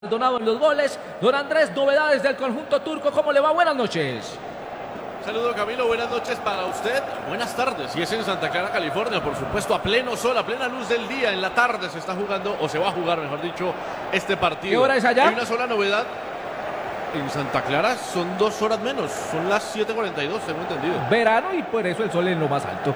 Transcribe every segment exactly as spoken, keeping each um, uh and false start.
Donado en los goles. Don Andrés, novedades del conjunto turco, ¿cómo le va? Buenas noches. Saludo Camilo, buenas noches para usted, buenas tardes, y es en Santa Clara, California, por supuesto, a pleno sol, a plena luz del día, en la tarde se está jugando, o se va a jugar, mejor dicho, este partido. ¿Qué hora es allá? Hay una sola novedad, en Santa Clara son dos horas menos, son las siete cuarenta y dos, tengo entendido. Verano y por eso el sol es lo más alto.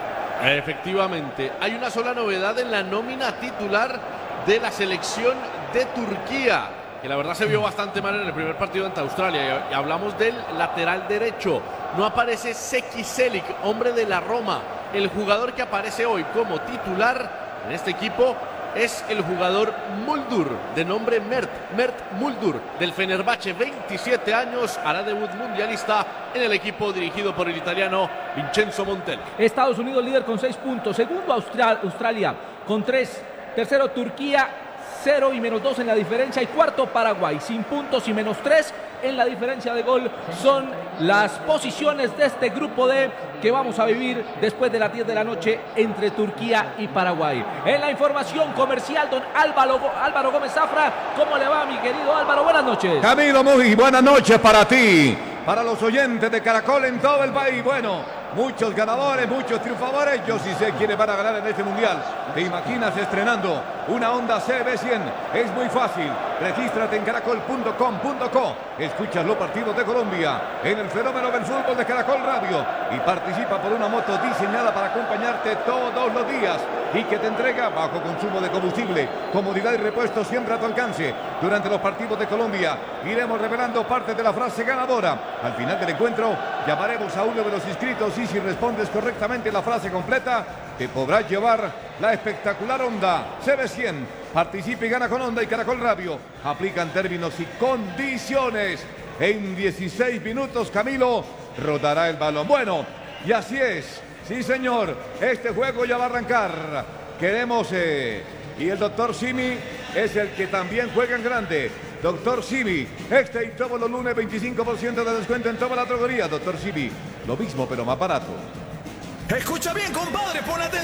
Efectivamente, hay una sola novedad en la nómina titular de la selección de Turquía, que la verdad se vio bastante mal en el primer partido ante Australia, y hablamos del lateral derecho. No aparece Zeki Çelik, hombre de la Roma. El jugador que aparece hoy como titular en este equipo es el jugador Muldur, de nombre Mert, Mert Muldur, del Fenerbahce, veintisiete años, hará debut mundialista en el equipo dirigido por el italiano Vincenzo Montella. Estados Unidos líder con seis puntos, segundo Austral, Australia con tres, tercero Turquía, cero y menos dos en la diferencia, y cuarto Paraguay, sin puntos y menos tres en la diferencia de gol. Son las posiciones de este grupo D que vamos a vivir después de las diez de la noche entre Turquía y Paraguay. En la información comercial, don Álvaro, Álvaro Gómez Zafra, ¿cómo le va, mi querido Álvaro? Buenas noches. Camilo, muy buenas noches para ti, para los oyentes de Caracol en todo el país. Bueno, muchos ganadores, muchos triunfadores. Yo sí sé quiénes van a ganar en este mundial. ¿Te imaginas estrenando una Honda C B cien? Es muy fácil. Regístrate en caracol punto com punto co. Escuchas los partidos de Colombia en el fenómeno del fútbol de Caracol Radio y participa por una moto diseñada para acompañarte todos los días y que te entrega bajo consumo de combustible, comodidad y repuesto siempre a tu alcance. Durante los partidos de Colombia iremos revelando parte de la frase ganadora. Al final del encuentro llamaremos a uno de los inscritos y si respondes correctamente la frase completa, te podrás llevar la espectacular Honda C B cien. Participa y gana con Honda y Caracol Radio. Aplican términos y condiciones. En dieciséis minutos, Camilo, rodará el balón. Bueno, y así es. Sí, señor. Este juego ya va a arrancar. Queremos... Eh, y el doctor Simi es el que también juega en grande. Doctor Simi, este y todos los lunes veinticinco por ciento de descuento en toda la droguería. Doctor Simi, lo mismo pero más barato. Escucha bien, compadre, pon atención.